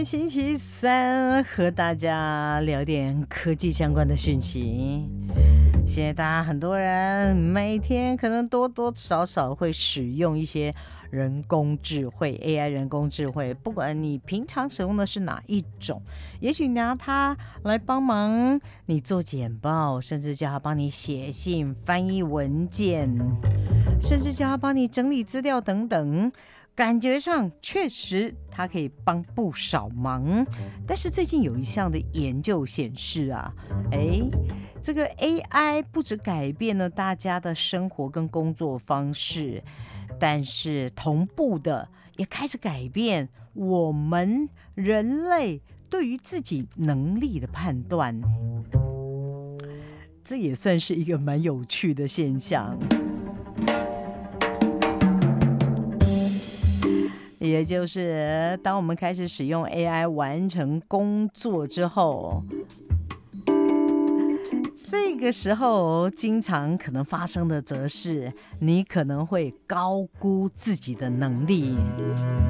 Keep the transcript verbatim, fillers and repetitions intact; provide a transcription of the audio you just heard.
星期三和大家聊点科技相关的讯息。现在大家很多人每天可能多多少少会使用一些人工智慧 A I 人工智慧，不管你平常使用的是哪一种，也许拿它来帮忙你做简报，甚至叫它帮你写信、翻译文件，甚至叫它帮你整理资料等等，感觉上确实它可以帮不少忙。但是最近有一项的研究显示啊，哎，这个 A I 不只改变了大家的生活跟工作方式，但是同步的也开始改变我们人类对于自己能力的判断。这也算是一个蛮有趣的现象。也就是当我们开始使用 A I 完成工作之后，这个时候经常可能发生的则是你可能会高估自己的能力。